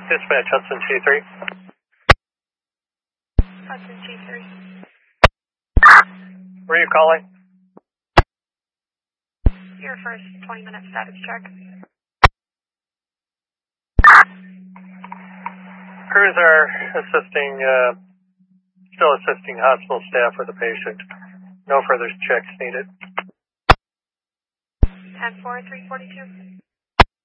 Dispatch, Hudson G3. Hudson G3. Where are you calling? Your first 20-minute status check. Crews are still assisting hospital staff with the patient. No further checks needed. 10-4, 342.